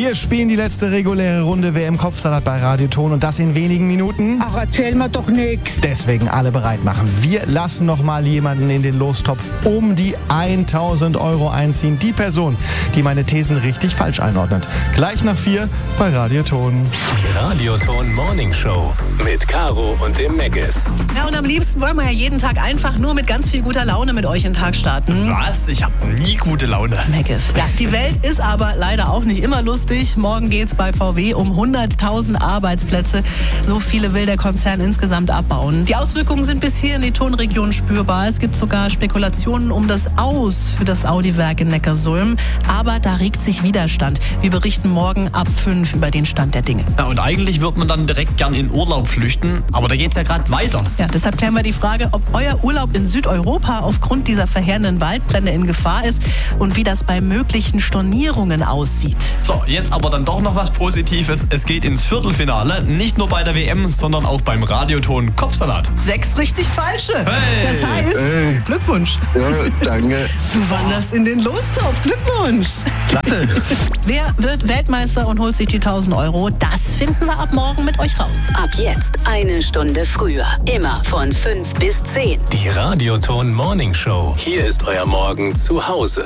Wir spielen die letzte reguläre Runde WM-Kopfsalat bei Radioton und das in wenigen Minuten. Ach, erzähl mir doch nix. Deswegen alle bereit machen. Wir lassen noch mal jemanden in den Lostopf um die 1.000 Euro einziehen. Die Person, die meine Thesen richtig falsch einordnet. Gleich nach 4 bei Radioton. Die Radioton Morning Show mit Caro und dem Meggis. Ja, und am liebsten wollen wir ja jeden Tag einfach nur mit ganz viel guter Laune mit euch in den Tag starten. Was? Ich habe nie gute Laune. Meggis. Ja, die Welt ist aber leider auch nicht immer lustig. Morgen geht's bei VW um 100.000 Arbeitsplätze. So viele will der Konzern insgesamt abbauen. Die Auswirkungen sind bis hier in die Tonregion spürbar. Es gibt sogar Spekulationen um das Aus für das Audi-Werk in Neckarsulm. Aber da regt sich Widerstand. Wir berichten morgen ab 5 über den Stand der Dinge. Ja, und eigentlich wird man dann direkt gern in Urlaub flüchten. Aber da geht's ja gerade weiter. Ja, deshalb klären wir die Frage, ob euer Urlaub in Südeuropa aufgrund dieser verheerenden Waldbrände in Gefahr ist und wie das bei möglichen Stornierungen aussieht. So, jetzt aber dann doch noch was Positives. Es geht ins Viertelfinale. Nicht nur bei der WM, sondern auch beim Radioton Kopfsalat. 6 richtig falsche. Hey. Das heißt, Glückwunsch. Ja, danke. Du wanderst in den Lostopf. Glückwunsch. Klasse. Wer wird Weltmeister und holt sich die 1.000 Euro? Das finden wir ab morgen mit euch raus. Ab jetzt 1 Stunde früher. Immer von 5 bis 10. Die Radioton Morning Show. Hier ist euer Morgen zu Hause.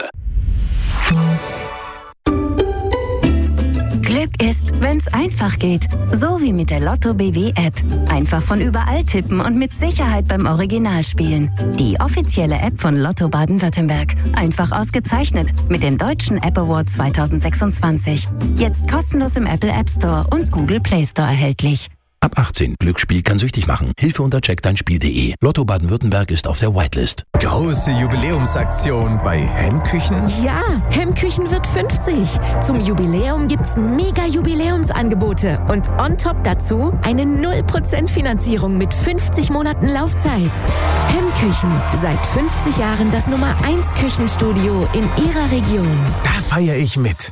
Glück ist, wenn's einfach geht. So wie mit der Lotto BW App. Einfach von überall tippen und mit Sicherheit beim Original spielen. Die offizielle App von Lotto Baden-Württemberg. Einfach ausgezeichnet mit dem Deutschen App Award 2026. Jetzt kostenlos im Apple App Store und Google Play Store erhältlich. Ab 18. Glücksspiel kann süchtig machen. Hilfe unter checkdeinspiel.de. Lotto Baden-Württemberg ist auf der Whitelist. Große Jubiläumsaktion bei Hemmküchen? Ja, Hemmküchen wird 50. Zum Jubiläum gibt's mega Jubiläumsangebote und on top dazu eine 0% Finanzierung mit 50 Monaten Laufzeit. Hemmküchen, seit 50 Jahren das Nummer 1 Küchenstudio in Ihrer Region. Da feiere ich mit.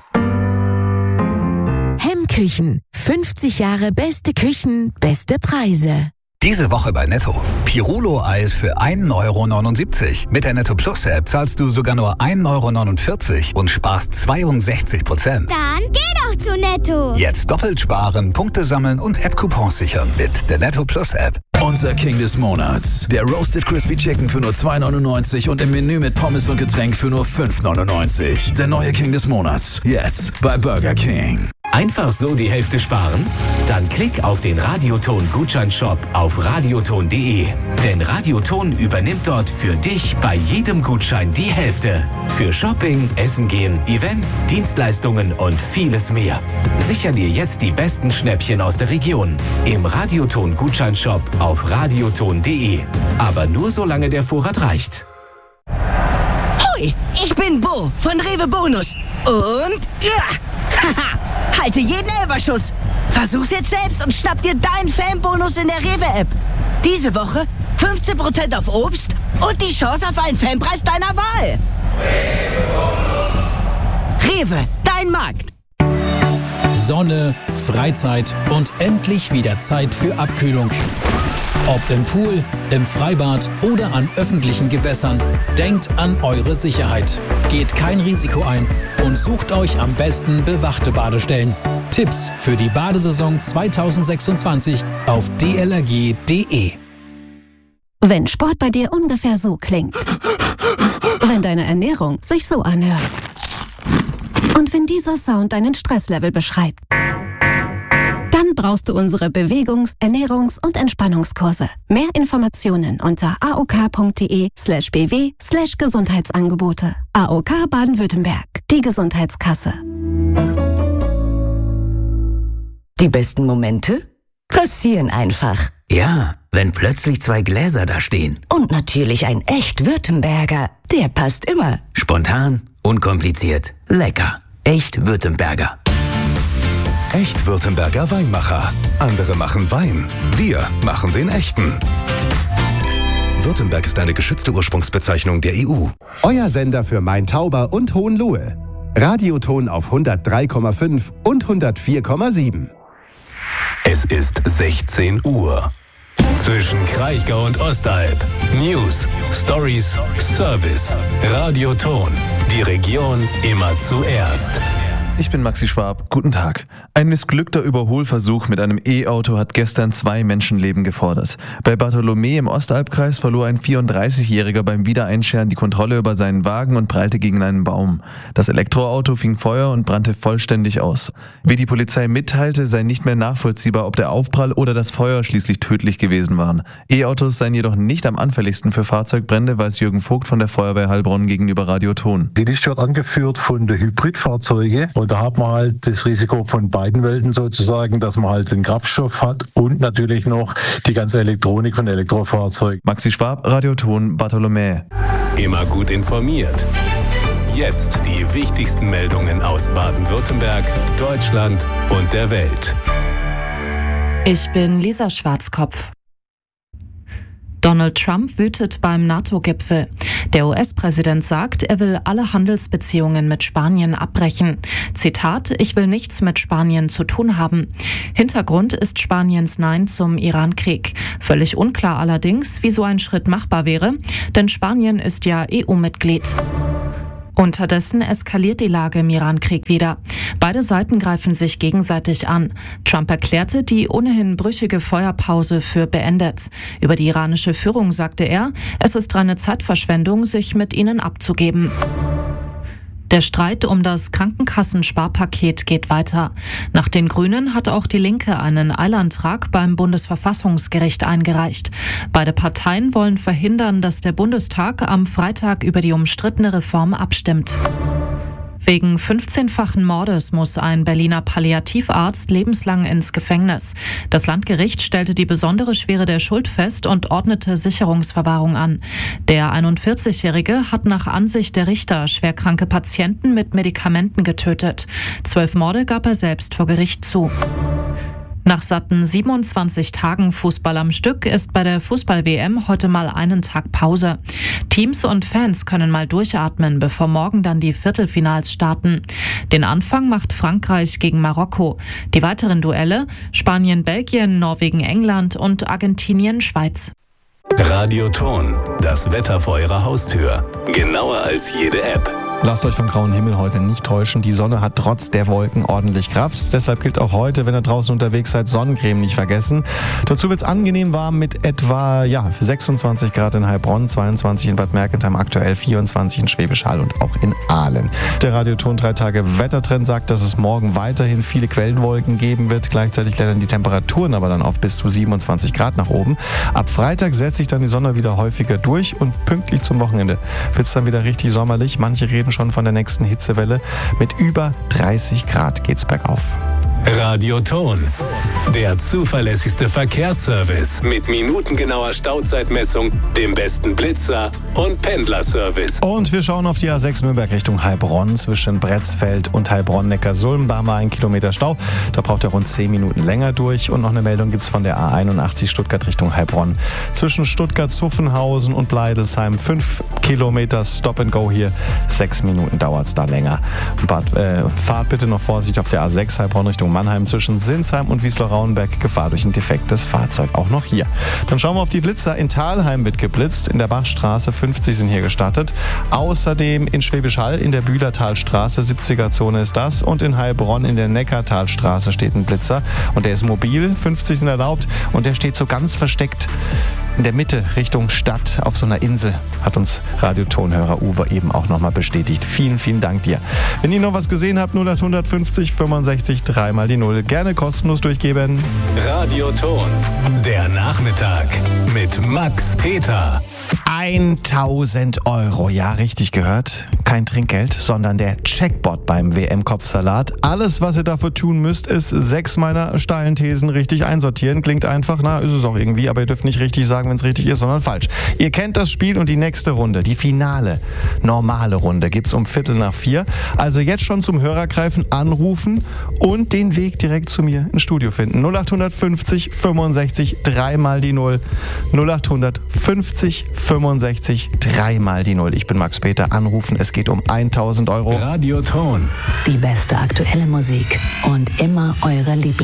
Hemmküchen, 50 Jahre beste Küchen, beste Preise. Diese Woche bei Netto. Pirulo-Eis für 1,79 €. Mit der Netto Plus App zahlst du sogar nur 1,49 € und sparst 62%. Dann geh doch zu Netto. Jetzt doppelt sparen, Punkte sammeln und App-Coupons sichern mit der Netto Plus App. Unser King des Monats. Der Roasted Crispy Chicken für nur 2,99 € und im Menü mit Pommes und Getränk für nur 5,99 €. Der neue King des Monats. Jetzt bei Burger King. Einfach so die Hälfte sparen? Dann klick auf den Radioton-Gutscheinshop auf radioton.de. Denn Radioton übernimmt dort für dich bei jedem Gutschein die Hälfte. Für Shopping, Essen gehen, Events, Dienstleistungen und vieles mehr. Sicher dir jetzt die besten Schnäppchen aus der Region. Im Radioton-Gutscheinshop auf radioton.de. Aber nur solange der Vorrat reicht. Hoi, ich bin Bo von Rewe Bonus. Und halte jeden Elferschuss. Versuch's jetzt selbst und schnapp dir deinen Fanbonus in der Rewe-App. Diese Woche 15% auf Obst und die Chance auf einen Fanpreis deiner Wahl. Rewe, dein Markt. Sonne, Freizeit und endlich wieder Zeit für Abkühlung. Ob im Pool, im Freibad oder an öffentlichen Gewässern, denkt an eure Sicherheit. Geht kein Risiko ein und sucht euch am besten bewachte Badestellen. Tipps für die Badesaison 2026 auf dlrg.de. Wenn Sport bei dir ungefähr so klingt. Wenn deine Ernährung sich so anhört. Und wenn dieser Sound deinen Stresslevel beschreibt. Dann brauchst du unsere Bewegungs-, Ernährungs- und Entspannungskurse. Mehr Informationen unter aok.de/bw/Gesundheitsangebote. AOK Baden-Württemberg, die Gesundheitskasse. Die besten Momente passieren einfach. Ja, wenn plötzlich 2 Gläser da stehen. Und natürlich ein echt Württemberger. Der passt immer. Spontan, unkompliziert, lecker. Echt Württemberger. Echt Württemberger Weinmacher. Andere machen Wein. Wir machen den echten. Württemberg ist eine geschützte Ursprungsbezeichnung der EU. Euer Sender für Main-Tauber und Hohenlohe. Radioton auf 103,5 und 104,7. Es ist 16 Uhr. Zwischen Kraichgau und Ostalb. News, Stories, Service. Radioton. Die Region immer zuerst. Ich bin Maxi Schwab. Guten Tag. Ein missglückter Überholversuch mit einem E-Auto hat gestern 2 Menschenleben gefordert. Bei Bartholomä im Ostalbkreis verlor ein 34-Jähriger beim Wiedereinscheren die Kontrolle über seinen Wagen und prallte gegen einen Baum. Das Elektroauto fing Feuer und brannte vollständig aus. Wie die Polizei mitteilte, sei nicht mehr nachvollziehbar, ob der Aufprall oder das Feuer schließlich tödlich gewesen waren. E-Autos seien jedoch nicht am anfälligsten für Fahrzeugbrände, weiß Jürgen Vogt von der Feuerwehr Heilbronn gegenüber Radio Ton. Die Liste wird angeführt von den Hybridfahrzeugen und da hat man halt das Risiko von beiden Welten sozusagen, dass man halt den Kraftstoff hat und natürlich noch die ganze Elektronik von Elektrofahrzeugen. Maxi Schwab, Radio Ton, Bartholomä. Immer gut informiert. Jetzt die wichtigsten Meldungen aus Baden-Württemberg, Deutschland und der Welt. Ich bin Lisa Schwarzkopf. Donald Trump wütet beim NATO-Gipfel. Der US-Präsident sagt, er will alle Handelsbeziehungen mit Spanien abbrechen. Zitat: Ich will nichts mit Spanien zu tun haben. Hintergrund ist Spaniens Nein zum Iran-Krieg. Völlig unklar allerdings, wie so ein Schritt machbar wäre, denn Spanien ist ja EU-Mitglied. Unterdessen eskaliert die Lage im Iran-Krieg wieder. Beide Seiten greifen sich gegenseitig an. Trump erklärte die ohnehin brüchige Feuerpause für beendet. Über die iranische Führung sagte er, es ist reine Zeitverschwendung, sich mit ihnen abzugeben. Der Streit um das Krankenkassensparpaket geht weiter. Nach den Grünen hat auch die Linke einen Eilantrag beim Bundesverfassungsgericht eingereicht. Beide Parteien wollen verhindern, dass der Bundestag am Freitag über die umstrittene Reform abstimmt. Wegen 15-fachen Mordes muss ein Berliner Palliativarzt lebenslang ins Gefängnis. Das Landgericht stellte die besondere Schwere der Schuld fest und ordnete Sicherungsverwahrung an. Der 41-Jährige hat nach Ansicht der Richter schwerkranke Patienten mit Medikamenten getötet. 12 Morde gab er selbst vor Gericht zu. Nach satten 27 Tagen Fußball am Stück ist bei der Fußball-WM heute mal einen Tag Pause. Teams und Fans können mal durchatmen, bevor morgen dann die Viertelfinals starten. Den Anfang macht Frankreich gegen Marokko. Die weiteren Duelle: Spanien, Belgien, Norwegen, England und Argentinien, Schweiz. Radio Ton, das Wetter vor Ihrer Haustür. Genauer als jede App. Lasst euch vom grauen Himmel heute nicht täuschen. Die Sonne hat trotz der Wolken ordentlich Kraft. Deshalb gilt auch heute, wenn ihr draußen unterwegs seid, Sonnencreme nicht vergessen. Dazu wird es angenehm warm mit etwa 26 Grad in Heilbronn, 22 in Bad Mergentheim, aktuell 24 in Schwäbisch Hall und auch in Aalen. Der Radioton 3 Tage Wettertrend sagt, dass es morgen weiterhin viele Quellenwolken geben wird. Gleichzeitig klettern die Temperaturen aber dann auf bis zu 27 Grad nach oben. Ab Freitag setzt sich dann die Sonne wieder häufiger durch und pünktlich zum Wochenende wird es dann wieder richtig sommerlich. Manche reden schon von der nächsten Hitzewelle. Mit über 30 Grad geht's bergauf. Radio Ton, der zuverlässigste Verkehrsservice mit minutengenauer Stauzeitmessung, dem besten Blitzer und Pendlerservice. Und wir schauen auf die A6 Nürnberg Richtung Heilbronn. Zwischen Bretzfeld und Heilbronn-Neckarsulm war mal 1 Kilometer Stau. Da braucht er rund 10 Minuten länger durch. Und noch eine Meldung gibt es von der A81 Stuttgart Richtung Heilbronn. Zwischen Stuttgart-Zuffenhausen und Bleidelsheim 5 Kilometer Stop and Go hier. 6 Minuten dauert es da länger. Fahrt bitte noch Vorsicht auf der A6 Heilbronn Richtung Mannheim zwischen Sinsheim und Wiesloch-Rauenberg. Gefahr durch ein defektes Fahrzeug. Auch noch hier. Dann schauen wir auf die Blitzer. In Thalheim wird geblitzt. In der Bachstraße 50 sind hier gestartet. Außerdem in Schwäbisch Hall in der Bühlertalstraße, 70er-Zone ist das. Und in Heilbronn in der Neckartalstraße steht ein Blitzer. Und der ist mobil. 50 sind erlaubt. Und der steht so ganz versteckt in der Mitte Richtung Stadt auf so einer Insel. Hat uns Radiotonhörer Uwe eben auch nochmal bestätigt. Vielen, vielen Dank dir. Wenn ihr noch was gesehen habt, 0850 65 3 mal die 0. Gerne kostenlos durchgeben. Radio Ton, der Nachmittag mit Max Peter. 1000 Euro, ja, richtig gehört. Kein Trinkgeld, sondern der Checkbot beim WM-Kopfsalat. Alles, was ihr dafür tun müsst, ist 6 meiner steilen Thesen richtig einsortieren. Klingt einfach, na, ist es auch irgendwie, aber ihr dürft nicht richtig sagen, wenn es richtig ist, sondern falsch. Ihr kennt das Spiel und die nächste Runde, die finale, normale Runde, gibt's um 3:45. Also jetzt schon zum Hörer greifen, anrufen und den Weg direkt zu mir ins Studio finden. 0850 65 3 mal die 0. 0850 65 3 mal die 0. Ich bin Max Peter. Anrufen, es geht um 1000 Euro. Radio Ton. Die beste aktuelle Musik und immer eure Lieblings